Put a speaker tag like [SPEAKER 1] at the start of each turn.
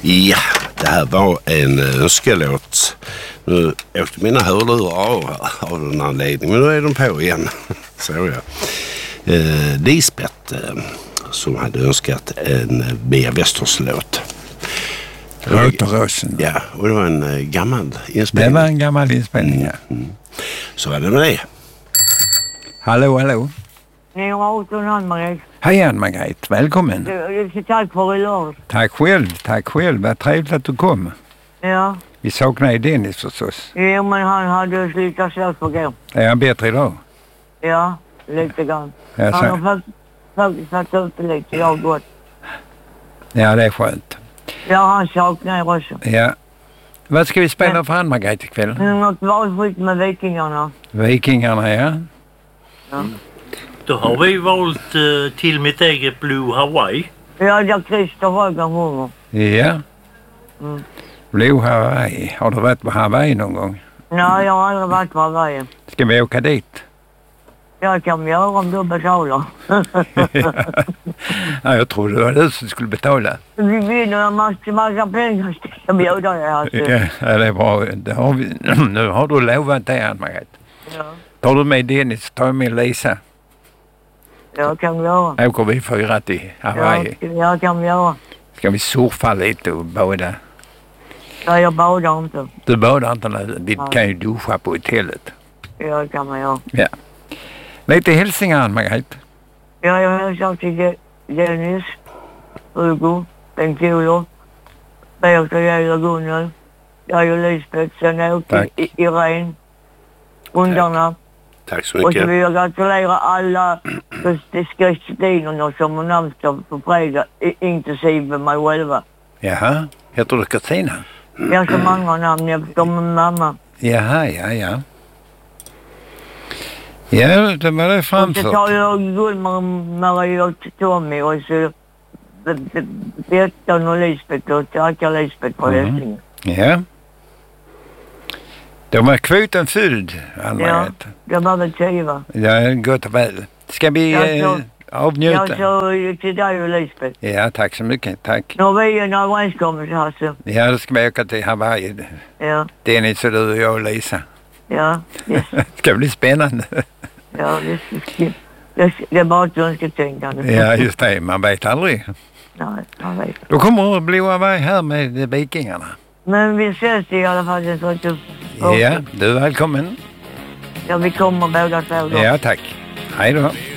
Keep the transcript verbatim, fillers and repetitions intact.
[SPEAKER 1] Ja, det här var en önskelåt. Nu åkte mina hörlurar av, av den anledningen, men nu är de på igen. Så jag. Eh, Lisbeth eh, som hade önskat en Bea Westers-låt.
[SPEAKER 2] Röterrösen.
[SPEAKER 1] Ja, och det var en eh, gammal inspelning.
[SPEAKER 2] Det var en gammal inspelning, ja.
[SPEAKER 1] Mm. Mm. Så var det med det.
[SPEAKER 2] Hallå, hallå.
[SPEAKER 3] Nej, jag har åter Ann-Margret.
[SPEAKER 2] Hej Ann-Margret, välkommen.
[SPEAKER 3] Du, tack för idag.
[SPEAKER 2] Tack själv, tack själv. Vad trevligt att du kom.
[SPEAKER 3] Ja.
[SPEAKER 2] Vi saknar ju Dennis förstås.
[SPEAKER 3] Jo, men han hade slutat slåss på gå.
[SPEAKER 2] Är han bättre idag?
[SPEAKER 3] Ja, lite grann.
[SPEAKER 2] Jag
[SPEAKER 3] han
[SPEAKER 2] sa...
[SPEAKER 3] har fakt- faktiskt varit ute lite, jag har gått.
[SPEAKER 2] Ja, det är skönt.
[SPEAKER 3] Ja, han saknar jag också.
[SPEAKER 2] Ja. Vad ska vi spela
[SPEAKER 3] Men...
[SPEAKER 2] för Ann-Margret ikväll?
[SPEAKER 3] Mm, något valfritt med Vikingarna.
[SPEAKER 2] Vikingarna, ja.
[SPEAKER 3] Ja.
[SPEAKER 4] Då har vi valt uh, till mitt eget Blue Hawaii.
[SPEAKER 3] Ja, där Christer Högern sjunger.
[SPEAKER 2] Ja.
[SPEAKER 3] Mm.
[SPEAKER 2] Blue Hawaii. Har du varit på Hawaii någon gång?
[SPEAKER 3] Nej, jag har aldrig varit på Hawaii.
[SPEAKER 2] Ska vi åka dit?
[SPEAKER 3] Jag kan göra om du betalar.
[SPEAKER 2] Ja, jag trodde det var du som skulle betala.
[SPEAKER 3] Vi vinner en massa, massa pengar ska bjuda dig alltså.
[SPEAKER 2] Ja, det är bra. Det har vi. Nu har du lovat det, Ann-Margret.
[SPEAKER 3] Ja.
[SPEAKER 2] Tar du med Dennis, tar jag med Lisa.
[SPEAKER 3] Jag kan göra.
[SPEAKER 2] Åker vi fyra till Hawaii.
[SPEAKER 3] Ja, jag kan göra.
[SPEAKER 2] Ska vi surfa lite och bada?
[SPEAKER 3] Ja, jag badar inte.
[SPEAKER 2] Du badar inte nu. Vi
[SPEAKER 3] Ja.
[SPEAKER 2] kan ju duscha på hotellet.
[SPEAKER 3] Ja, det kan man göra.
[SPEAKER 2] Ja. Lite hälsningar, Ann-Margret.
[SPEAKER 3] Ja, jag hälsar till De- Dennis, Hugo, Bengt-Olof, Peter, jag och Gunnel, jag och Lisbeth, sen åker
[SPEAKER 2] Tack.
[SPEAKER 3] I- Irene, hundarna.
[SPEAKER 1] Tack så
[SPEAKER 3] Och så
[SPEAKER 1] mycket.
[SPEAKER 3] vill jag gratulera alla Kristinerna som har namnsdag på fredag, i- inklusive mig själva.
[SPEAKER 2] Jaha, heter du Katrina?
[SPEAKER 3] Jag har som andra namn, jag förstår min mamma.
[SPEAKER 2] Jaha, ja, ja. Ja, det var det
[SPEAKER 3] Och så
[SPEAKER 2] framfört.
[SPEAKER 3] tar jag Gullmar, Marie och Tommy och så Bettan och Lisbeth och tackar Lisbeth för
[SPEAKER 2] Mhm.
[SPEAKER 3] hälsningen.
[SPEAKER 2] Ja. De var kvoten fylld,
[SPEAKER 3] Ja,
[SPEAKER 2] Ann-Margret.
[SPEAKER 3] det var väl tio va?
[SPEAKER 2] Ja, gott och väl. Ska vi
[SPEAKER 3] Jag så-
[SPEAKER 2] eh, avnjuta?
[SPEAKER 3] Jag sa till dig och Lisbeth.
[SPEAKER 2] Ja, tack så mycket. Tack.
[SPEAKER 3] Nu har vi en överenskommelse alltså.
[SPEAKER 2] Ja, då ska vi åka till Hawaii.
[SPEAKER 3] Ja,
[SPEAKER 2] Dennis och du och jag och Lisa.
[SPEAKER 3] ja, yes.
[SPEAKER 2] Det ska bli spännande.
[SPEAKER 3] Ja, det, det, det, det är bara ett önsketänkande.
[SPEAKER 2] Ja, just det. Man vet aldrig.
[SPEAKER 3] Nej, jag vet.
[SPEAKER 2] Då kommer Blue Hawaii här med Vikingarna.
[SPEAKER 3] Men vi ses i alla fall. Jag tror att du...
[SPEAKER 2] Ja, du är välkommen.
[SPEAKER 3] Ja, vi kommer båda två då.
[SPEAKER 2] Ja, tack. Hej då.